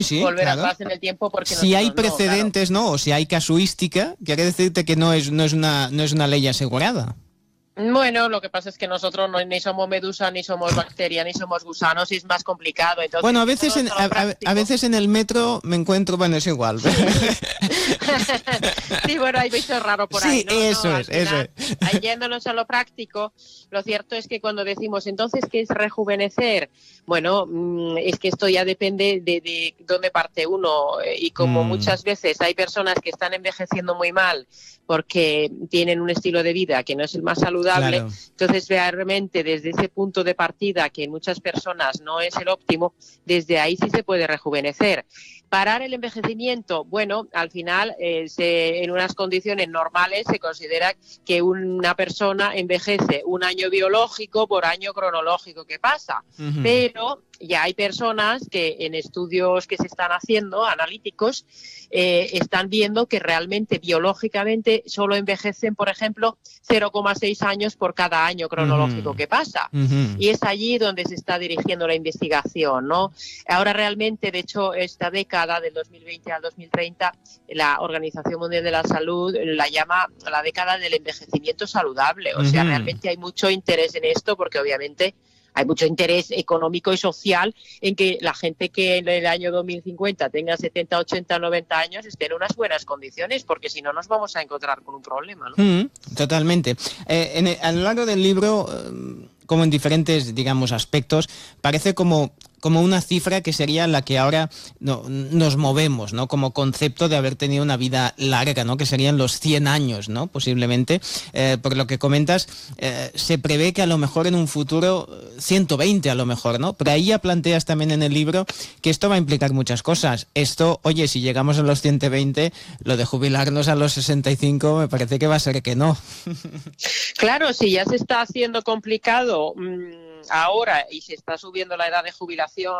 Sí, volver claro. atrás en el tiempo porque si hay nosotros precedentes, claro. ¿no? O si hay casuística, quiere decirte que no es una ley asegurada. Bueno, lo que pasa es que nosotros ni somos medusa, ni somos bacteria, ni somos gusanos y es más complicado. Entonces, Bueno, a veces yéndonos a lo a práctico, veces en el metro me encuentro, bueno, es igual. sí. Sí, bueno, hay bichos raros por ahí, Sí, ¿no? No, eso al es, eso final, es. yéndonos a lo práctico, lo cierto es que cuando decimos, entonces, ¿qué es rejuvenecer? Bueno, es que esto ya depende de dónde parte uno y como muchas veces hay personas que están envejeciendo muy mal porque tienen un estilo de vida que no es el más saludable, Claro. entonces realmente desde ese punto de partida que en muchas personas no es el óptimo, desde ahí sí se puede rejuvenecer. Parar el envejecimiento, bueno, al final en unas condiciones normales se considera que una persona envejece un año biológico por año cronológico que pasa, pero ya hay personas que en estudios que se están haciendo, analíticos, están viendo que realmente biológicamente solo envejecen, por ejemplo, 0,6 años por cada año cronológico que pasa. Y es allí donde se está dirigiendo la investigación, ¿no? Ahora realmente, de hecho, esta década del 2020 al 2030, la Organización Mundial de la Salud la llama la década del envejecimiento saludable. O sea, realmente hay mucho interés en esto porque obviamente hay mucho interés económico y social en que la gente que en el año 2050 tenga 70, 80, 90 años esté en unas buenas condiciones, porque si no nos vamos a encontrar con un problema, ¿no? Totalmente. A lo largo del libro, como en diferentes, digamos, aspectos, parece como una cifra que sería la que ahora nos movemos, ¿no? Como concepto de haber tenido una vida larga, ¿no? Que serían los 100 años, ¿no? Posiblemente. Por lo que comentas, se prevé que a lo mejor en un futuro 120 a lo mejor, ¿no? Pero ahí ya planteas también en el libro que esto va a implicar muchas cosas. Esto, oye, si llegamos a los 120, lo de jubilarnos a los 65 me parece que va a ser que no. Claro, si ya se está haciendo complicado ahora y se está subiendo la edad de jubilación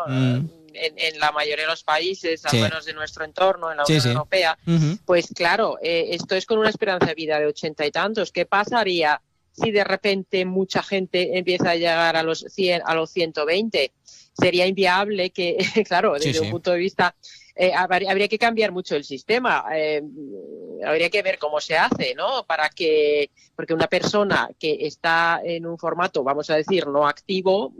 en la mayoría de los países, al Sí. menos de nuestro entorno, en la Sí, Unión sí. Europea, pues claro, esto es con una esperanza de vida de 80 y tantos. ¿Qué pasaría si de repente mucha gente empieza a llegar a los 100, a los 120? Sería inviable que, claro, desde un punto de vista... habría que cambiar mucho el sistema, habría que ver cómo se hace, ¿no? Porque una persona que está en un formato, vamos a decir, no activo,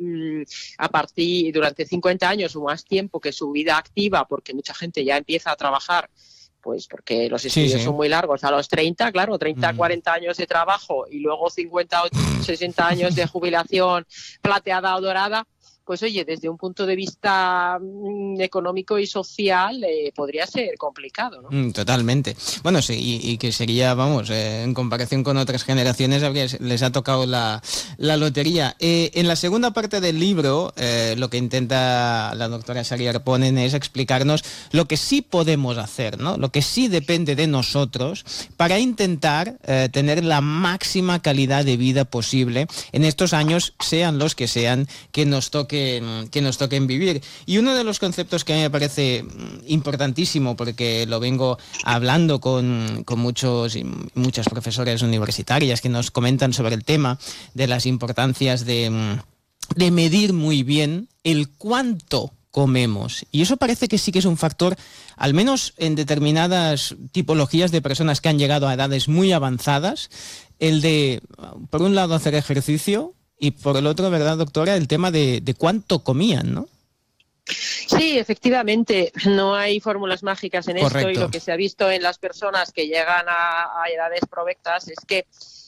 durante 50 años o más tiempo que su vida activa, porque mucha gente ya empieza a trabajar, pues porque los estudios son muy largos, a los 30, claro, 30, 40 años de trabajo y luego 50 o 60 años de jubilación plateada o dorada, pues oye, desde un punto de vista económico y social podría ser complicado, ¿no? Totalmente. Bueno, sí, y que sería, vamos, en comparación con otras generaciones, les ha tocado la lotería. En la segunda parte del libro, lo que intenta la doctora Sari Arponen es explicarnos lo que sí podemos hacer, ¿no? Lo que sí depende de nosotros para intentar tener la máxima calidad de vida posible en estos años, sean los que sean, que nos toquen vivir. Y uno de los conceptos que a mí me parece importantísimo, porque lo vengo hablando con muchos y muchas profesoras universitarias que nos comentan sobre el tema de las importancias de medir muy bien el cuánto comemos. Y eso parece que sí que es un factor, al menos en determinadas tipologías de personas que han llegado a edades muy avanzadas, el de, por un lado, hacer ejercicio y por el otro, ¿verdad, doctora?, el tema de cuánto comían, ¿no? Sí, efectivamente, no hay fórmulas mágicas en esto y lo que se ha visto en las personas que llegan a edades provectas es que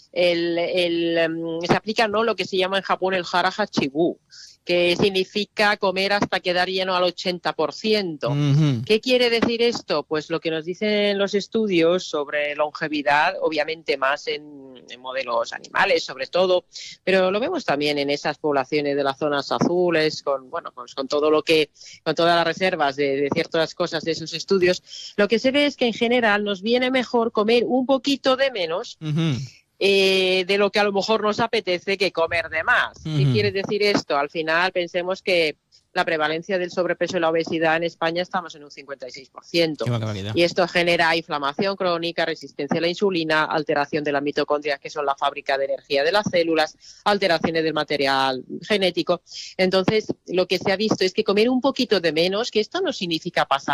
se aplica, ¿no?, lo que se llama en Japón el hara hachibu, que significa comer hasta quedar lleno al 80%. ¿Qué quiere decir esto? Pues lo que nos dicen los estudios sobre longevidad, obviamente más en modelos animales sobre todo, pero lo vemos también en esas poblaciones de las zonas azules, con todo lo que, con todas las reservas de ciertas cosas de esos estudios. Lo que se ve es que en general nos viene mejor comer un poquito de menos de lo que a lo mejor nos apetece que comer de más. ¿Qué quiere decir esto? Al final pensemos que la prevalencia del sobrepeso y la obesidad en España estamos en un 56%. Y esto genera inflamación crónica, resistencia a la insulina, alteración de las mitocondrias, que son la fábrica de energía de las células, alteraciones del material genético. Entonces, lo que se ha visto es que comer un poquito de menos, que esto no significa pasar